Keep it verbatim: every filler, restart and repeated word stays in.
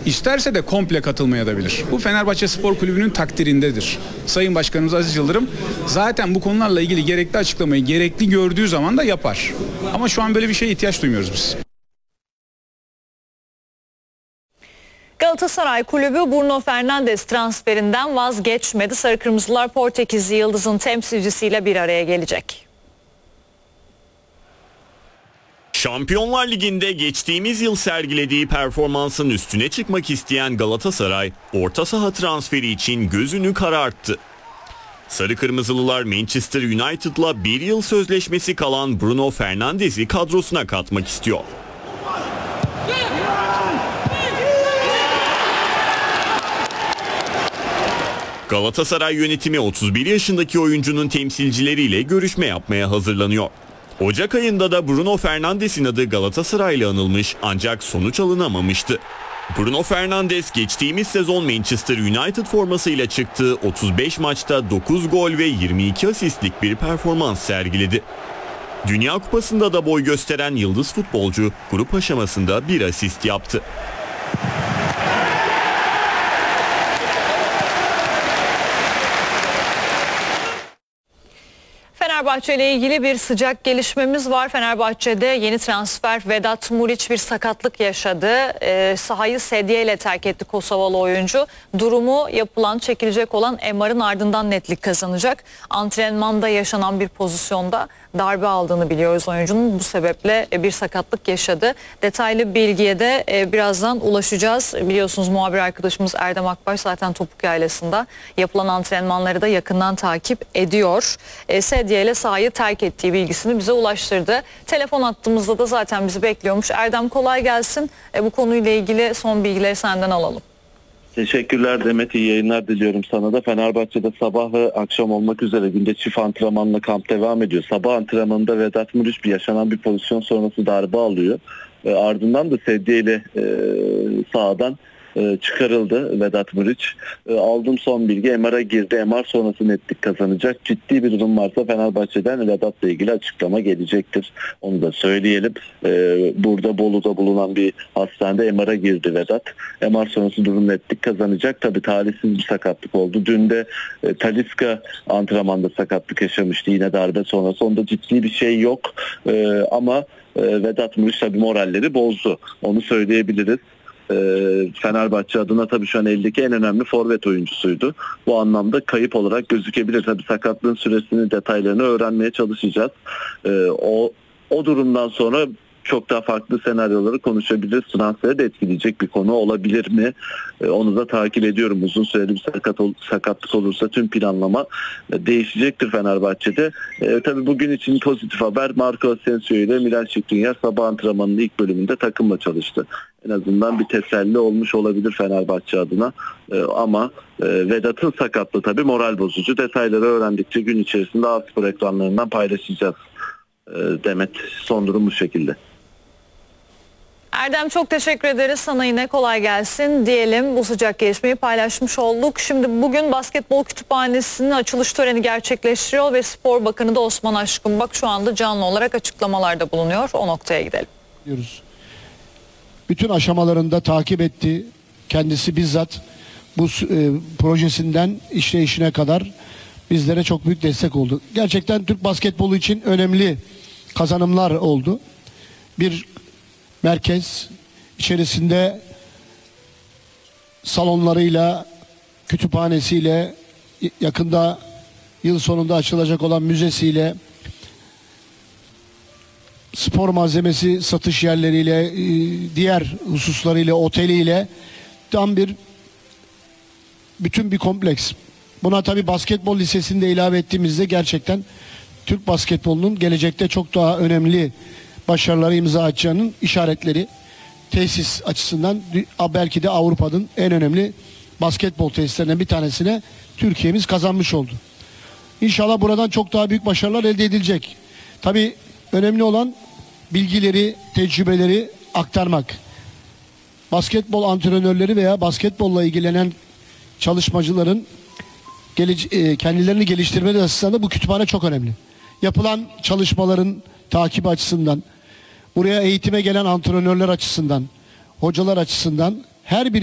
İsterse de komple katılmaya da bilir. Bu Fenerbahçe Spor Kulübü'nün takdirindedir. Sayın Başkanımız Aziz Yıldırım zaten bu konularla ilgili gerekli açıklamayı gerekli gördüğü zaman da yapar. Ama şu an böyle bir şeye ihtiyaç duymuyoruz biz. Galatasaray Kulübü Bruno Fernandes transferinden vazgeçmedi. Sarı Kırmızılar Portekizli Yıldız'ın temsilcisiyle bir araya gelecek. Şampiyonlar Ligi'nde geçtiğimiz yıl sergilediği performansın üstüne çıkmak isteyen Galatasaray, orta saha transferi için gözünü kararttı. Sarı Kırmızılılar Manchester United'la bir yıl sözleşmesi kalan Bruno Fernandes'i kadrosuna katmak istiyor. Galatasaray yönetimi otuz bir yaşındaki oyuncunun temsilcileriyle görüşme yapmaya hazırlanıyor. Ocak ayında da Bruno Fernandes'in adı Galatasaray'la anılmış ancak sonuç alınamamıştı. Bruno Fernandes geçtiğimiz sezon Manchester United formasıyla çıktığı otuz beş maçta dokuz gol ve yirmi iki asistlik bir performans sergiledi. Dünya Kupası'nda da boy gösteren yıldız futbolcu grup aşamasında bir asist yaptı. Fenerbahçe ile ilgili bir sıcak gelişmemiz var. Fenerbahçe'de yeni transfer Vedat Muriç bir sakatlık yaşadı. E, sahayı sedyeyle terk etti Kosovalı oyuncu. Durumu yapılan, çekilecek olan M R'ın ardından netlik kazanacak. Antrenmanda yaşanan bir pozisyonda darbe aldığını biliyoruz oyuncunun. Bu sebeple bir sakatlık yaşadı. Detaylı bilgiye de e, birazdan ulaşacağız. Biliyorsunuz muhabir arkadaşımız Erdem Akbaş zaten topuk yaylasında yapılan antrenmanları da yakından takip ediyor. E, sedyeyle sahayı terk ettiği bilgisini bize ulaştırdı. Telefon attığımızda da zaten bizi bekliyormuş. Erdem kolay gelsin. E, bu konuyla ilgili son bilgileri senden alalım. Teşekkürler Demet, iyi yayınlar diliyorum sana da. Fenerbahçe'de sabah ve akşam olmak üzere günde çift antrenmanla kamp devam ediyor. Sabah antrenmanında Vedat Muriç bir yaşanan bir pozisyon sonrası darbe alıyor. E, ardından da sedyeyle e, sahadan e, çıkarıldı Vedat Muriç. E, aldığım son bilgi M R'a girdi. M R sonrası netlik kazanacak. Ciddi bir durum varsa Fenerbahçe'den Vedat'la ilgili açıklama gelecektir. Onu da söyleyelim. E, burada Bolu'da bulunan bir hastanede M R'a girdi Vedat. M R sonrası durum netlik kazanacak. Tabii talihsiz bir sakatlık oldu. Dün de e, Talisca antrenmanda sakatlık yaşamıştı. Yine darbe sonrası. Onda ciddi bir şey yok. E, ama e, Vedat Muriç tabii moralleri bozdu. Onu söyleyebiliriz. Fenerbahçe adına tabii şu an eldeki en önemli forvet oyuncusuydu. Bu anlamda kayıp olarak gözükebilir. Tabii sakatlığın süresini, detaylarını öğrenmeye çalışacağız. O o durumdan sonra çok daha farklı senaryoları konuşabiliriz. Transferi de etkileyecek bir konu olabilir mi? Ee, onu da takip ediyorum. Uzun süreli bir sakat ol, sakatlık olursa tüm planlama e, değişecektir Fenerbahçe'de. E, tabii bugün için pozitif haber. Marco Asensio ile Milan Skriniar sabah antrenmanının ilk bölümünde takımla çalıştı. En azından bir teselli olmuş olabilir Fenerbahçe adına. E, ama e, Vedat'ın sakatlığı tabii moral bozucu. Detayları öğrendikçe gün içerisinde A Spor ekranlarından paylaşacağız. E, Demet, son durum bu şekilde. Erdem çok teşekkür ederiz. Sana yine kolay gelsin diyelim. Bu sıcak gelişmeyi paylaşmış olduk. Şimdi bugün basketbol kütüphanesinin açılış töreni gerçekleştiriyor ve Spor Bakanı da Osman Aşkınbak şu anda canlı olarak açıklamalarda bulunuyor. O noktaya gidelim. Diyoruz. Bütün aşamalarında takip etti. Kendisi bizzat bu e, projesinden işleyişine kadar bizlere çok büyük destek oldu. Gerçekten Türk basketbolu için önemli kazanımlar oldu. Bir merkez içerisinde salonlarıyla, kütüphanesiyle, yakında yıl sonunda açılacak olan müzesiyle, spor malzemesi satış yerleriyle, diğer hususlarıyla, oteliyle tam bir bütün bir kompleks. Buna tabii basketbol lisesini de ilave ettiğimizde gerçekten Türk basketbolunun gelecekte çok daha önemli başarıları imza atacağının işaretleri. Tesis açısından belki de Avrupa'nın en önemli basketbol tesislerinden bir tanesine Türkiye'miz kazanmış oldu. İnşallah buradan çok daha büyük başarılar elde edilecek. Tabii önemli olan bilgileri, tecrübeleri aktarmak. Basketbol antrenörleri veya basketbolla ilgilenen çalışmacıların kendilerini geliştirmeleri açısından da bu kütüphane çok önemli. Yapılan çalışmaların takibi açısından, buraya eğitime gelen antrenörler açısından, hocalar açısından her bir